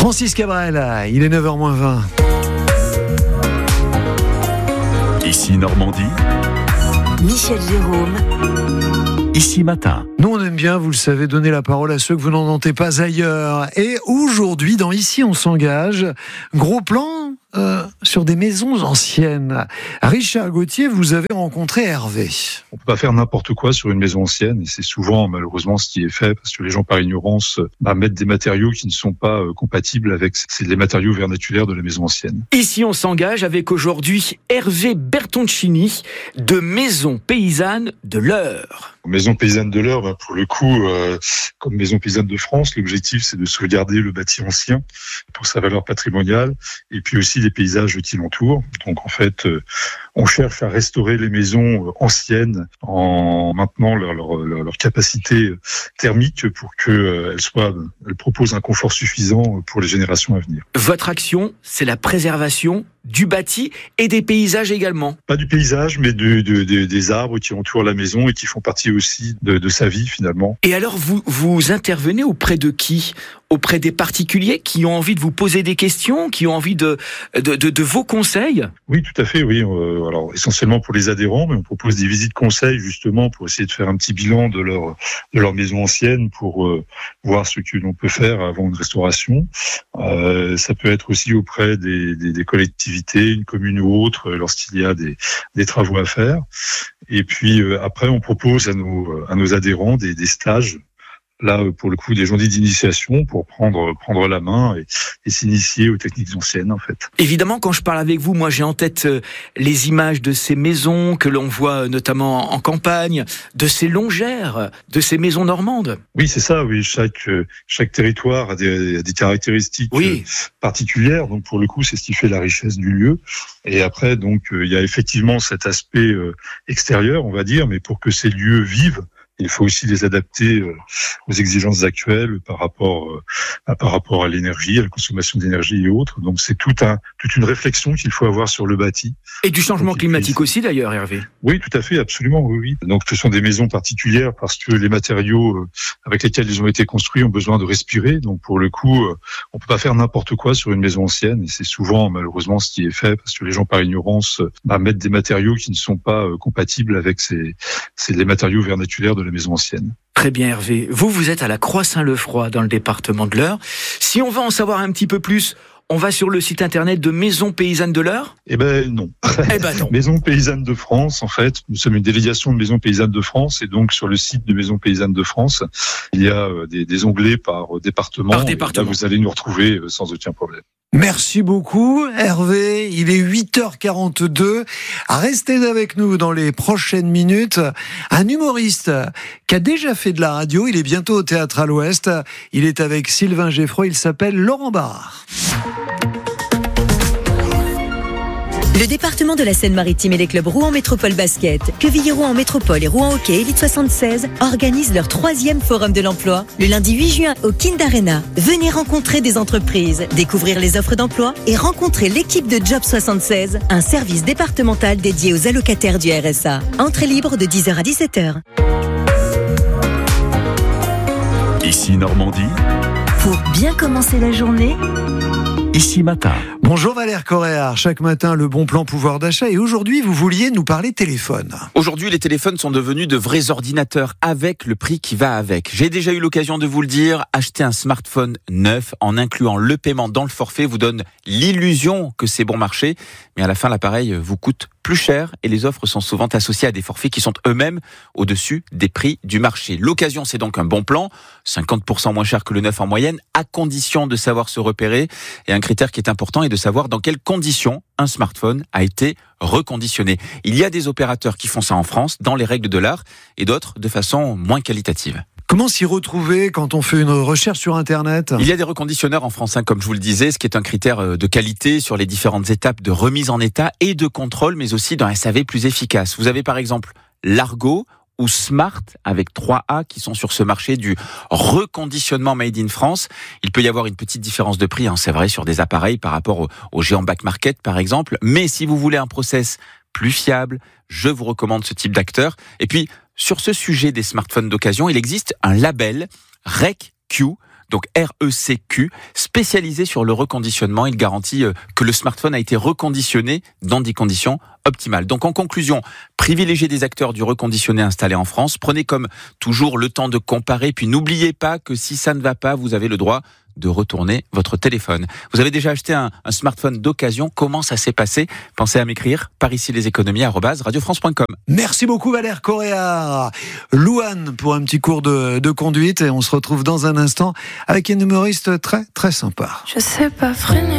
Francis Cabrel, il est 9h-20. Ici Normandie. Michel Jérôme. Ici Matin. Nous, on aime bien, vous le savez, donner la parole à ceux que vous n'entendez pas ailleurs. Et aujourd'hui, dans Ici, on s'engage, gros plan sur des maisons anciennes. Richard Gauthier, vous avez rencontré Hervé. On peut pas faire n'importe quoi sur une maison ancienne, et c'est souvent malheureusement ce qui est fait, parce que les gens par ignorance mettent des matériaux qui ne sont pas compatibles avec les matériaux vernaculaires de la maison ancienne. Ici, on s'engage avec aujourd'hui Hervé Bertoncini de Maison Paysanne de l'Eure. Maison Paysanne de l'Eure, pour le coup, comme Maison Paysanne de France, l'objectif c'est de sauvegarder le bâti ancien pour sa valeur patrimoniale, et puis aussi les paysages qui l'entourent. Donc en fait, on cherche à restaurer les maisons anciennes en maintenant leur capacité thermique pour qu'elles proposent un confort suffisant pour les générations à venir. Votre action, c'est la préservation du bâti et des paysages également. Pas du paysage, mais des arbres qui entourent la maison et qui font partie aussi de sa vie finalement. Et alors vous intervenez auprès de qui ? Auprès des particuliers qui ont envie de vous poser des questions, qui ont envie de vos conseils ? Oui, tout à fait, oui. Alors essentiellement pour les adhérents, mais on propose des visites conseils justement pour essayer de faire un petit bilan de leur maison ancienne pour voir ce que l'on peut faire avant une restauration. Ça peut être aussi auprès des collectivités, une commune ou autre, lorsqu'il y a des travaux à faire. Et puis après, on propose à nos adhérents des stages. Là, pour le coup, des journées d'initiation pour prendre la main et s'initier aux techniques anciennes, en fait. Évidemment, quand je parle avec vous, moi, j'ai en tête les images de ces maisons que l'on voit notamment en campagne, de ces longères, de ces maisons normandes. Oui, c'est ça, oui. Chaque territoire a des caractéristiques particulières. Donc, pour le coup, c'est ce qui fait la richesse du lieu. Et après, donc, il y a effectivement cet aspect extérieur, on va dire, mais pour que ces lieux vivent, il faut aussi les adapter aux exigences actuelles par rapport à l'énergie, à la consommation d'énergie et autres. Donc c'est toute une réflexion qu'il faut avoir sur le bâti. Et du changement climatique aussi d'ailleurs, Hervé. Oui, tout à fait, absolument, oui. Donc ce sont des maisons particulières parce que les matériaux avec lesquels ils ont été construits ont besoin de respirer. Donc pour le coup, on peut pas faire n'importe quoi sur une maison ancienne, et c'est souvent malheureusement ce qui est fait parce que les gens par ignorance mettent des matériaux qui ne sont pas compatibles avec les matériaux vernaculaires de la maison ancienne. Très bien, Hervé. Vous êtes à la Croix-Saint-Leufroy dans le département de l'Eure. Si on veut en savoir un petit peu plus, on va sur le site internet de Maison Paysanne de l'Eure ? Eh ben non. Non. Maison Paysanne de France, en fait. Nous sommes une délégation de Maison Paysanne de France, et donc sur le site de Maison Paysanne de France, il y a des onglets par département. Par département. Là, vous allez nous retrouver sans aucun problème. Merci beaucoup Hervé, il est 8h42. Restez avec nous dans les prochaines minutes. Un humoriste qui a déjà fait de la radio, il est bientôt au Théâtre à l'Ouest. Il est avec Sylvain Geffroy, il s'appelle Laurent Barre. Le département de la Seine-Maritime et les clubs Rouen Métropole Basket, Quevilly-Rouen Métropole et Rouen Hockey Elite 76 organisent leur 3e forum de l'emploi le lundi 8 juin au Kind Arena. Venez rencontrer des entreprises, découvrir les offres d'emploi et rencontrer l'équipe de Job 76, un service départemental dédié aux allocataires du RSA. Entrée libre de 10h à 17h. Ici Normandie. Pour bien commencer la journée, Ici Matin. Bonjour Valère Coréard, chaque matin le bon plan pouvoir d'achat, et aujourd'hui vous vouliez nous parler téléphone. Aujourd'hui, les téléphones sont devenus de vrais ordinateurs avec le prix qui va avec. J'ai déjà eu l'occasion de vous le dire, acheter un smartphone neuf en incluant le paiement dans le forfait vous donne l'illusion que c'est bon marché, mais à la fin l'appareil vous coûte plus cher et les offres sont souvent associées à des forfaits qui sont eux-mêmes au-dessus des prix du marché. L'occasion, c'est donc un bon plan, 50% moins cher que le neuf en moyenne, à condition de savoir se repérer. Et un critère qui est important est de savoir dans quelles conditions un smartphone a été reconditionné. Il y a des opérateurs qui font ça en France, dans les règles de l'art, et d'autres de façon moins qualitative. Comment s'y retrouver quand on fait une recherche sur Internet ? Il y a des reconditionneurs en France, comme je vous le disais, ce qui est un critère de qualité sur les différentes étapes de remise en état et de contrôle, mais aussi d'un SAV plus efficace. Vous avez par exemple Largo ou Smart avec 3A qui sont sur ce marché du reconditionnement made in France. Il peut y avoir une petite différence de prix, c'est vrai, sur des appareils par rapport au géant back market par exemple. Mais si vous voulez un process plus fiable, je vous recommande ce type d'acteur. Et puis, sur ce sujet des smartphones d'occasion, il existe un label RECQ donc RECQ, spécialisé sur le reconditionnement. Il garantit que le smartphone a été reconditionné dans des conditions optimales. Donc en conclusion, privilégiez des acteurs du reconditionné installés en France. Prenez comme toujours le temps de comparer, puis n'oubliez pas que si ça ne va pas, vous avez le droit de retourner votre téléphone. Vous avez déjà acheté un smartphone d'occasion. Comment ça s'est passé? Pensez à m'écrire par ici leséconomies@radiofrance.com. Merci beaucoup Valère Correa. Louane pour un petit cours de conduite et on se retrouve dans un instant avec un humoriste très très sympa. Je sais pas freiner.